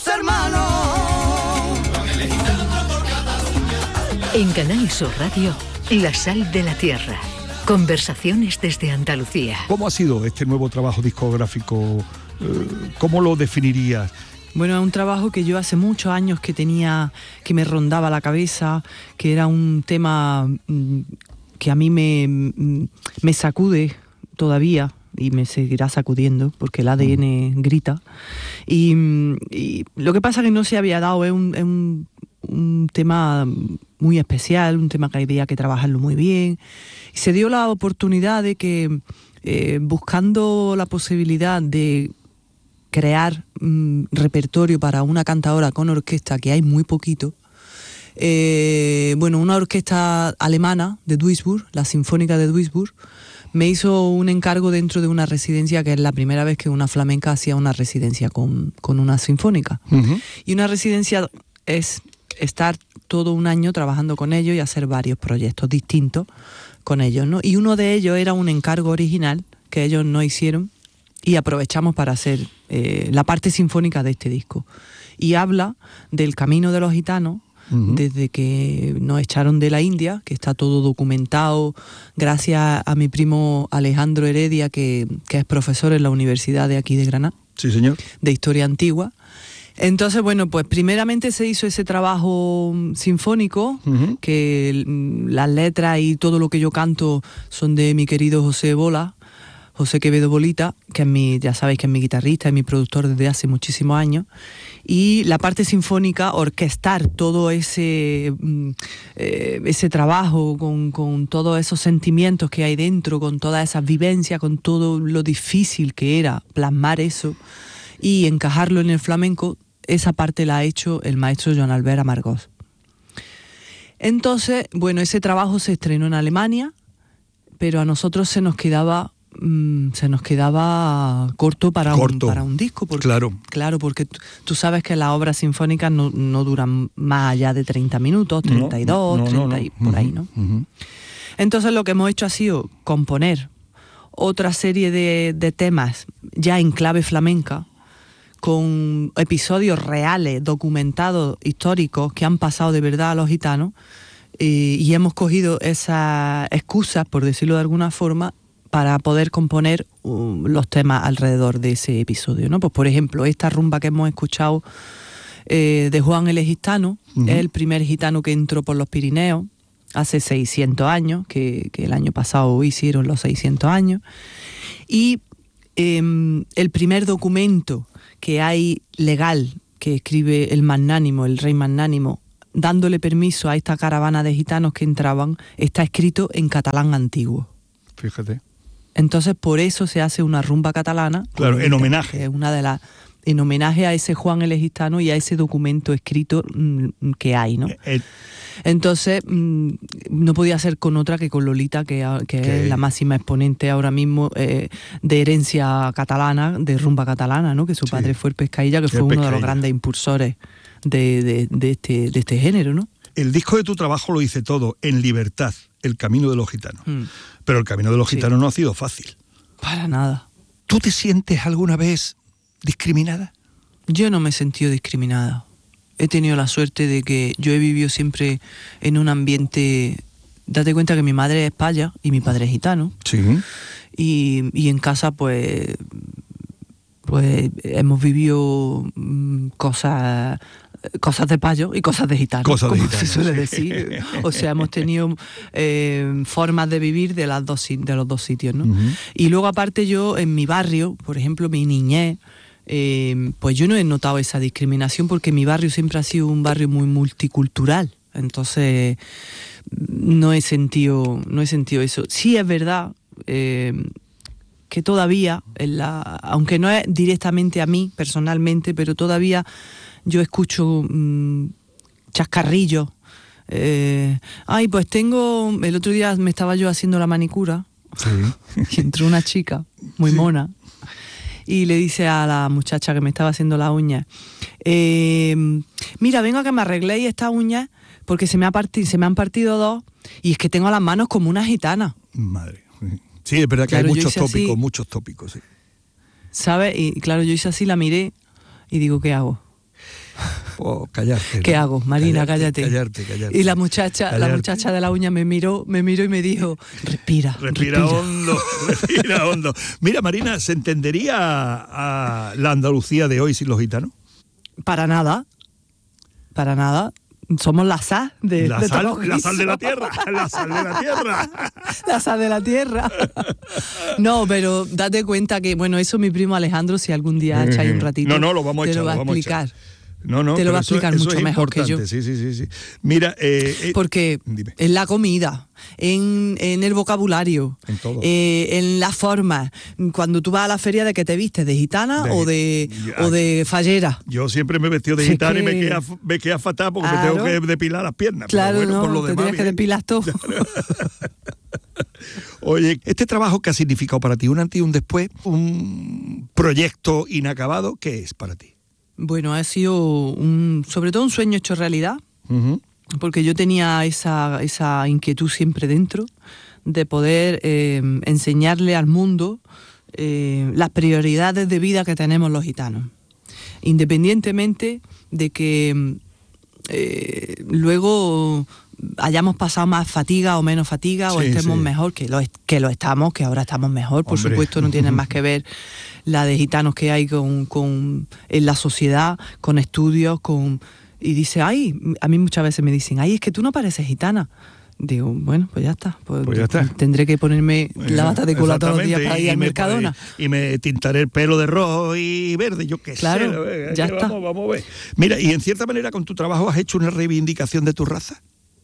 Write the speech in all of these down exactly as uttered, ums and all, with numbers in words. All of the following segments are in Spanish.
hermanos. En Canal Sur Radio, La Sal de la Tierra. Conversaciones desde Andalucía. ¿Cómo ha sido este nuevo trabajo discográfico? ¿Cómo lo definirías? Bueno, es un trabajo que yo hace muchos años que tenía, que me rondaba la cabeza, que era un tema que a mí me, me sacude todavía y me seguirá sacudiendo porque el A D N grita. Y, y lo que pasa es que no se había dado, es un, es un, un tema muy especial, un tema que había que trabajarlo muy bien. Y se dio la oportunidad de que, eh, buscando la posibilidad de crear mm, repertorio para una cantadora con orquesta, que hay muy poquito, eh, bueno, una orquesta alemana de Duisburg, la Sinfónica de Duisburg, me hizo un encargo dentro de una residencia, que es la primera vez que una flamenca hacía una residencia con, con una sinfónica. Uh-huh. Y una residencia es estar todo un año trabajando con ellos y hacer varios proyectos distintos con ellos, ¿no? Y uno de ellos era un encargo original que ellos no hicieron y aprovechamos para hacer eh, la parte sinfónica de este disco. Y habla del camino de los gitanos, uh-huh, desde que nos echaron de la India, que está todo documentado gracias a mi primo Alejandro Heredia, que, que es profesor en la universidad de aquí de Granada. Sí, señor. De historia antigua. Entonces, bueno, pues primeramente se hizo ese trabajo sinfónico, uh-huh, que las letras y todo lo que yo canto son de mi querido José Bola, José Quevedo Bolita, que es mi, ya sabéis que es mi guitarrista, es mi productor desde hace muchísimos años. Y la parte sinfónica, orquestar todo ese, eh, ese trabajo con, con todos esos sentimientos que hay dentro, con todas esas vivencias, con todo lo difícil que era plasmar eso y encajarlo en el flamenco, esa parte la ha hecho el maestro Joan Albert Amargós. Entonces, bueno, ese trabajo se estrenó en Alemania, pero a nosotros se nos quedaba mm, se nos quedaba corto para, corto. Un, para un disco. Porque, claro. Claro, porque tú, tú sabes que las obras sinfónicas no, no duran más allá de treinta minutos, treinta y dos, no, no, treinta no, no. y por uh-huh, ahí, ¿no? Uh-huh. Entonces lo que hemos hecho ha sido componer otra serie de, de temas ya en clave flamenca, con episodios reales, documentados, históricos, que han pasado de verdad a los gitanos, eh, y hemos cogido esas excusas, por decirlo de alguna forma, para poder componer uh, los temas alrededor de ese episodio, ¿no? Pues por ejemplo, esta rumba que hemos escuchado eh, de Juan el Gitano, uh-huh, es el primer gitano que entró por los Pirineos hace seiscientos años, que, que el año pasado hicieron los seiscientos años, y eh, el primer documento que hay legal que escribe el magnánimo, el rey magnánimo, dándole permiso a esta caravana de gitanos que entraban, está escrito en catalán antiguo. Fíjate. Entonces por eso se hace una rumba catalana. Claro, en homenaje. Que es una de las, en homenaje a ese Juan el Gitano y a ese documento escrito mmm, que hay, ¿no? Eh, Entonces mmm, no podía ser con otra que con Lolita, que, que okay, es la máxima exponente ahora mismo eh, de herencia catalana, de rumba catalana, ¿no? Que su sí, padre fue el Pescailla, que fue el uno Pescailla. de los grandes impulsores de, de, de, este, de este género, ¿no? El disco de tu trabajo lo hice todo, En Libertad, El Camino de los Gitanos. Mm. Pero el camino de los sí. gitanos no ha sido fácil. Para nada. ¿Tú te sientes alguna vez discriminada? Yo no me he sentido discriminada. He tenido la suerte de que yo he vivido siempre en un ambiente... Date cuenta que mi madre es paya y mi padre es gitano. Sí. Y, y en casa, pues... Pues hemos vivido mmm, cosas... cosas de payo y cosas de gitano, cosas como de gitano, se suele sí. decir. O sea, hemos tenido eh, formas de vivir de, las dos, de los dos sitios, ¿no? Uh-huh. Y luego, aparte, yo en mi barrio, por ejemplo, mi niñez, eh, pues yo no he notado esa discriminación porque mi barrio siempre ha sido un barrio muy multicultural. Entonces, no he sentido, no he sentido eso. Sí es verdad eh, que todavía, en la, aunque no es directamente a mí, personalmente, pero todavía... Yo escucho mmm, chascarrillos. Eh, ay, pues tengo... El otro día me estaba yo haciendo la manicura. Sí. Y entró una chica muy sí. mona y le dice a la muchacha que me estaba haciendo la uña, eh, mira, vengo a que me arregléis esta uña porque se me, ha partido, se me han partido dos y es que tengo las manos como una gitana. Madre. Sí, es verdad que claro, hay muchos tópicos, así, muchos tópicos, sí. ¿Sabes? Y claro, yo hice así, la miré y digo, ¿qué hago? Oh, callarte. ¿Qué ¿no? hago? Marina, cállate. Callarte, callarte. Y la muchacha, callarte. la muchacha de la uña me miró, me miró y me dijo, respira, Respira, respira. hondo, respira hondo. Mira, Marina, ¿se entendería a la Andalucía de hoy sin los gitanos? Para nada, para nada. Somos la sal de, La, de sal, todos los la sal de la guisos. tierra, la sal de la tierra. La sal de la tierra. No, pero date cuenta que, bueno, eso mi primo Alejandro, si algún día echáis un ratito, No, no, lo vamos a te echar, lo va lo a vamos a explicar. echar. No, no, te lo va a eso- explicar eso mucho es mejor que yo. importante, Sí, sí, sí, sí. Mira, eh, eh, Porque dime. en la comida, en, en el vocabulario, En todo. eh, en la forma, cuando tú vas a la feria, ¿de que te vistes? ¿De gitana De- o de ya. o de fallera? Yo siempre me he vestido de Sí, gitano y me que- queda, me queda fatal porque Claro. me tengo que depilar las piernas. pero Claro, bueno, no, por lo te demás, tienes que bien. depilar todo. Oye, ¿este trabajo qué ha significado para ti? ¿Un antes y un después? ¿Un proyecto inacabado? ¿Qué es para ti? Bueno, ha sido un, sobre todo un sueño hecho realidad, Uh-huh. porque yo tenía esa, esa inquietud siempre dentro de poder eh, enseñarle al mundo eh, las prioridades de vida que tenemos los gitanos, independientemente de que eh, luego hayamos pasado más fatiga o menos fatiga o Sí, estemos sí. mejor, que lo, est- que lo estamos, que ahora estamos mejor, por Hombre. supuesto, no tiene más que ver la de gitanos que hay con, con en la sociedad, con estudios, con y dice, ay, a mí muchas veces me dicen, ay, es que tú no pareces gitana. Digo, bueno, pues ya está. Pues, Pues ya está. Tendré que ponerme la bata de cola todos los días Exactamente, para ir y al me- Mercadona. Y me tintaré el pelo de rojo y verde, yo qué Claro, sé. venga, ya que está. Vamos, vamos a ver. Mira, y en cierta manera con tu trabajo has hecho una reivindicación de tu raza.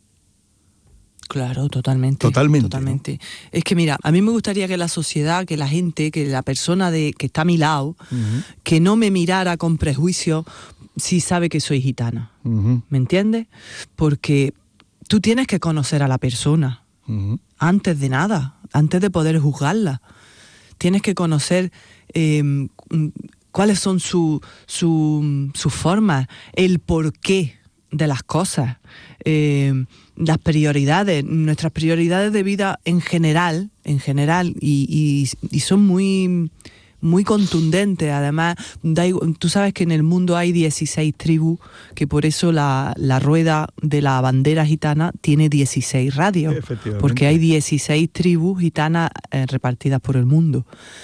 Claro, totalmente. Totalmente, Totalmente. Es que mira, a mí me gustaría que la sociedad, que la gente, que la persona de que está a mi lado, Uh-huh. que no me mirara con prejuicio si sabe que soy gitana. Uh-huh. ¿Me entiendes? Porque tú tienes que conocer a la persona Uh-huh. antes de nada, antes de poder juzgarla. Tienes que conocer eh, cuáles son su, su, sus formas, el porqué de las cosas, eh, las prioridades, nuestras prioridades de vida en general, en general, y, y, y son muy, muy contundentes. Además, da igual, tú sabes que en el mundo hay dieciséis tribus, que por eso la, la rueda de la bandera gitana tiene dieciséis radios, Efectivamente. porque hay dieciséis tribus gitanas eh, repartidas por el mundo.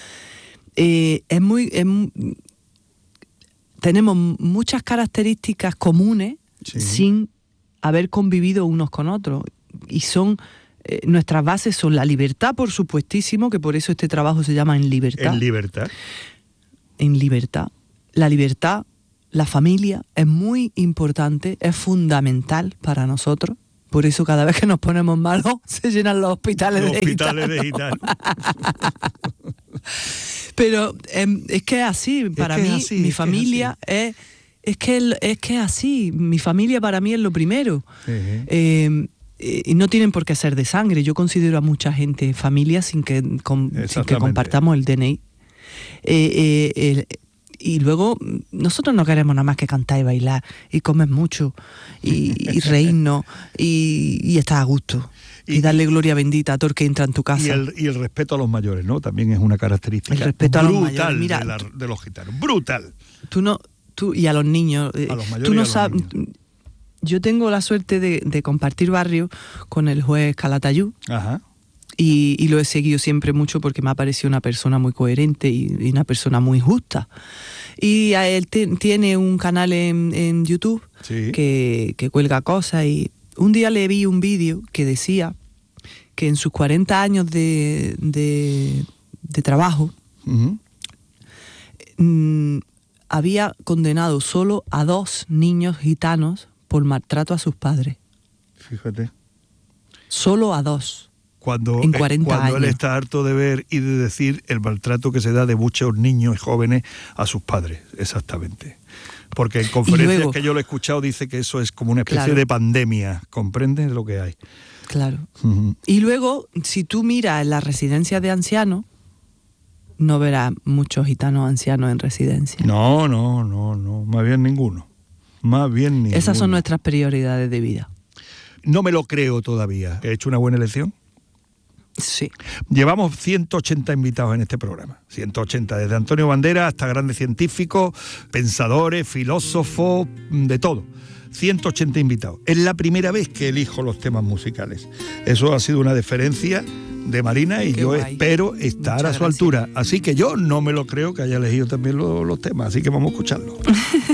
Eh, es muy, es mu- tenemos muchas características comunes Sí. sin haber convivido unos con otros, y son eh, nuestras bases son la libertad, por supuestísimo, que por eso este trabajo se llama En Libertad. En libertad. En libertad. La libertad, la familia es muy importante, es fundamental para nosotros. Por eso cada vez que nos ponemos malos se llenan los hospitales Los de hospitales de gitanos. gitanos. Pero eh, es que es así, para que es mí, así, mi es que es familia es, es, que el- es que es así, mi familia para mí es lo primero. Sí. Eh, eh, y no tienen por qué ser de sangre. Yo considero a mucha gente familia sin que, con- sin que Exactamente. compartamos el D N I. Eh, eh, el- y luego nosotros no queremos nada más que cantar y bailar y comer mucho y, y reírnos y, y estar a gusto y, Y- darle gloria bendita a todo el que entra en tu casa. Y el, y el respeto a los mayores, ¿no? También es una característica El respeto a los brutal mayores. Mira, de, la- de los gitanos. Brutal. Tú no, tú y a los niños. eh, A los mayores tú y no a los sabes. Yo tengo la suerte de, de compartir barrio con el juez Calatayud. Ajá. Y, y lo he seguido siempre mucho porque me ha parecido una persona muy coherente y, y una persona muy justa. Y a él te- tiene un canal en, en YouTube Sí. que, que cuelga cosas, y un día le vi un vídeo que decía que en sus cuarenta años de, de, de trabajo Ujú. mm, había condenado solo a dos niños gitanos por maltrato a sus padres. Fíjate. Solo a dos. Cuando, En eh, cuarenta cuando él años. está harto de ver y de decir el maltrato que se da de muchos niños y jóvenes a sus padres, exactamente. Porque en conferencias luego- que yo lo he escuchado dice que eso es como una especie Claro. de pandemia, ¿comprendes lo que hay? Claro. Ujú. Y luego, si tú miras en las residencias de ancianos, no verás muchos gitanos ancianos en residencia. No, no, no, no, más bien ninguno. Más bien ninguno. Esas son nuestras prioridades de vida. No me lo creo todavía. ¿He hecho una buena elección? Sí. Llevamos ciento ochenta invitados en este programa, ciento ochenta, desde Antonio Banderas hasta grandes científicos, pensadores, filósofos, de todo. ciento ochenta invitados. Es la primera vez que elijo los temas musicales. Eso ha sido una deferencia de Marina y Qué yo guay. espero estar Muchas a su gracias. altura. Así que yo no me lo creo que haya elegido también los, los temas, así que vamos a escucharlo.